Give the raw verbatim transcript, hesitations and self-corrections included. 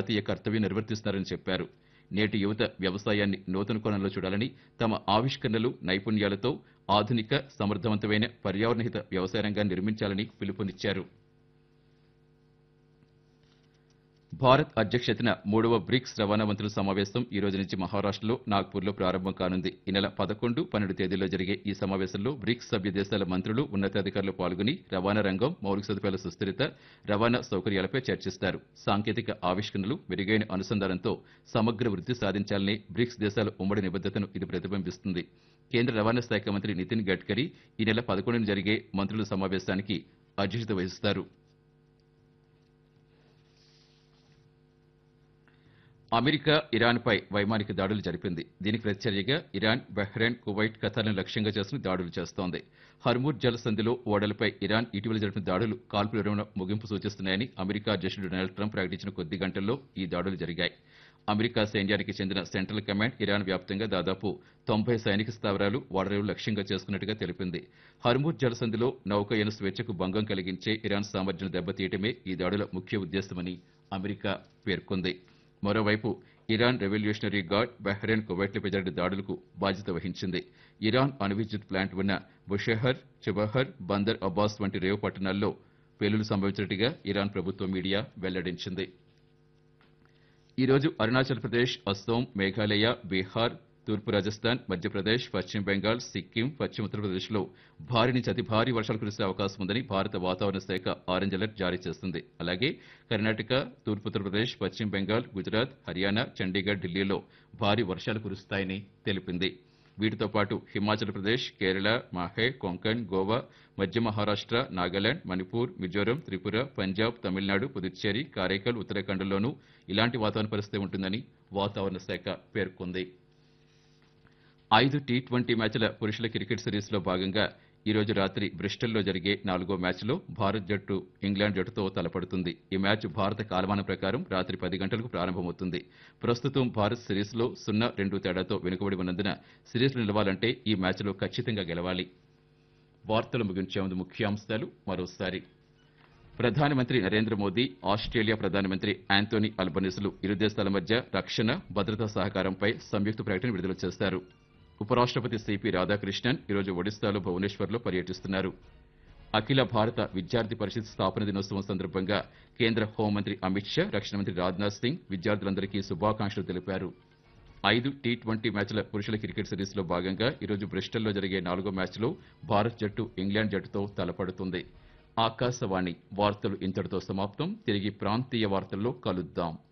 జాతీయ కర్తవ్యం నిర్వర్తిస్తున్నారని చెప్పారు. నేటి యువత వ్యవసాయాన్ని నూతన కోణంలో చూడాలని, తమ ఆవిష్కరణలు, నైపుణ్యాలతో ఆధునిక, సమర్థవంతమైన పర్యావరణహిత వ్యవసాయ రంగాన్ని నిర్మించాలని పిలుపునిచ్చారు. భారత్ అధ్యక్షతన మూడవ బ్రిక్స్ రవాణా మంత్రుల సమావేశం ఈ రోజు నుంచి మహారాష్టలో నాగ్పూర్లో ప్రారంభం కానుంది. ఈ నెల పదకొండు పన్నెండు తేదీల్లో జరిగే ఈ సమావేశంలో బ్రిక్స్ సభ్య దేశాల మంత్రులు, ఉన్నతాధికారులు పాల్గొని రవాణా రంగం, మౌలిక సదుపాయాల సుస్థిరత, రవాణా సౌకర్యాలపై చర్చిస్తారు. సాంకేతిక ఆవిష్కరణలు, మెరుగైన అనుసంధానంతో సమగ్ర వృద్ధి సాధించాలనే బ్రిక్స్ దేశాల ఉమ్మడి నిబద్దతను ఇది ప్రతిబింబిస్తుంది. కేంద్ర రవాణా శాఖ మంత్రి నితిన్ గడ్కరీ ఈ నెల పదకొండున జరిగే మంత్రుల సమావేశానికి అధ్యక్షత వహిస్తారు. అమెరికా ఇరాన్పై వైమానిక దాడులు జరిపింది. దీనికి ప్రతిచర్యగా ఇరాన్, బహ్రెయిన్, కువైట్, ఖతార్ను లక్ష్యంగా చేసుకుని దాడులు చేస్తోంది. హర్మూజ్ జలసంధిలో ఓడలపై ఇరాన్ ఇటీవల జరిపిన దాడులు కాల్పుల విరమణ ముగింపు సూచిస్తున్నాయని అమెరికా అధ్యక్షుడు డొనాల్డ్ ట్రంప్ ప్రకటించిన కొద్ది గంటల్లో ఈ దాడులు జరిగాయి. అమెరికా సైన్యానికి చెందిన సెంట్రల్ కమాండ్ ఇరాన్ వ్యాప్తంగా దాదాపు తొంభై సైనిక స్థావరాలు, ఓడరేవులు లక్ష్యంగా చేసుకున్నట్టుగా తెలిపింది. హర్మూజ్ జలసంధిలో నౌకాయాన స్వేచ్ఛకు భంగం కలిగించే ఇరాన్ సామర్థ్యం దెబ్బతీయటమే ఈ దాడుల ముఖ్య ఉద్దేశమని అమెరికా పేర్కొంది. మరోవైపు ఇరాన్ రెవల్యూషనరీ గార్డ్ బహ్రెయిన్, కువైట్లపై జరిగిన దాడులకు బాధ్యత వహించింది. ఇరాన్ అణు విద్యుత్ ప్లాంట్ ఉన్న బుషెహర్, చబహర్, బందర్ అబ్బాస్ వంటి రేవు పట్టణాల్లో పేలులు సంభవించినట్టుగా ఇరాన్ ప్రభుత్వ మీడియా వెల్లడించింది. ఈ రోజు అరుణాచల్ ప్రదేశ్, అస్సోం, మేఘాలయ, బీహార్, తూర్పు రాజస్థాన్, మధ్యప్రదేశ్, పశ్చిమ బెంగాల్, సిక్కిం, పశ్చిమ ఉత్తరప్రదేశ్లో భారీ నుంచి అతి భారీ వర్షాలు కురిసే అవకాశం ఉందని భారత వాతావరణ శాఖ ఆరెంజ్ అలర్ట్ జారీ చేస్తుంది. అలాగే కర్ణాటక, తూర్పు ఉత్తరప్రదేశ్, పశ్చిమ బెంగాల్, గుజరాత్, హర్యానా, చండీగఢ్, ఢిల్లీలో భారీ వర్షాలు కురుస్తాయని తెలిపింది. వీటితో పాటు హిమాచల్ ప్రదేశ్, కేరళ, మాహే, కొంకణ్, గోవా, మధ్య మహారాష్ట్ర, నాగాలాండ్, మణిపూర్, మిజోరం, త్రిపుర, పంజాబ్, తమిళనాడు, పుదుచ్చేరి, కారైకల్, ఉత్తరాఖండ్లోనూ ఇలాంటి వాతావరణ పరిస్థితి ఉంటుందని వాతావరణ శాఖ పేర్కొంది. ఐదు టీ ట్వంటీ మ్యాచ్ల పురుషుల క్రికెట్ సిరీస్లో భాగంగా ఈ రోజు రాత్రి బ్రిస్టల్లో జరిగే నాలుగో మ్యాచ్లో భారత్ జట్టు ఇంగ్లాండ్ జట్టుతో తలపడుతుంది. ఈ మ్యాచ్ భారత కాలమానం ప్రకారం రాత్రి పది గంటలకు ప్రారంభమవుతుంది. ప్రస్తుతం భారత్ సిరీస్లో సున్నా రెండు తేడాతో వెనుకబడి ఉన్నందున సిరీస్లో నిలవాలంటే ఈ మ్యాచ్లో ఖచ్చితంగా గెలవాలి. వార్తలు ముగించే ముందు ముఖ్యాంశాలు మరోసారి. ప్రధానమంత్రి నరేంద్ర మోదీ, ఆస్ట్రేలియా ప్రధానమంత్రి యాంటోనీ అల్బనీస్లు ఇరు దేశాల మధ్య రక్షణ, భద్రతా సహకారంపై సంయుక్త ప్రకటన విడుదల చేశారు. ఉపరాష్ట్రపతి సిపి రాధాకృష్ణన్ ఈరోజు ఒడిశాలో భువనేశ్వర్లో పర్యటిస్తున్నారు. అఖిల భారత విద్యార్థి పరిషత్ స్థాపన దినోత్సవం సందర్భంగా కేంద్ర హోంమంత్రి అమిత్ షా, రక్షణ మంత్రి రాజ్నాథ్ సింగ్ విద్యార్థులందరికీ శుభాకాంక్షలు తెలిపారు. ఐదు టీ ట్వంటీ మ్యాచ్ల పురుషుల క్రికెట్ సిరీస్లో భాగంగా ఈరోజు బ్రిస్టల్లో జరిగే నాలుగో మ్యాచ్లో భారత్ జట్టు ఇంగ్లాండ్ జట్టుతో తలపడుతుంది. ఆకాశవాణి వార్తలు ఇంతటితో సమాప్తం. తిరిగి ప్రాంతీయ వార్తల్లో కలుద్దాం.